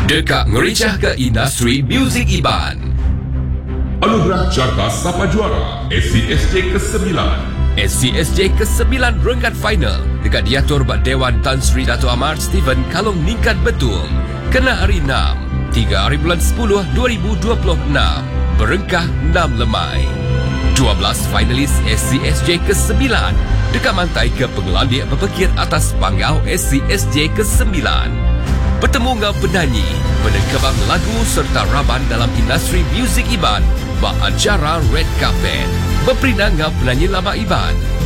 Dekak ngerincah ke industri muzik Iban. Anugerah Carta Sapa Juara SCSJ ke-9. SCSJ ke-9 renggat final dekat diatur bak Dewan Tan Sri Dato' Amar Stephen Kalong Ningkat Betul. Kena hari 6, 3 hari bulan 10 2026. Berengkah 6 lemai. 12 finalis SCSJ ke-9 dekat mantai ke pengelandik berpekir atas panggau SCSJ ke-9. Bertemu dengan penyanyi, penekebang lagu serta raban dalam industri muzik Iban bak acara Red Carpet. Berperindah dengan penyanyi lama Iban,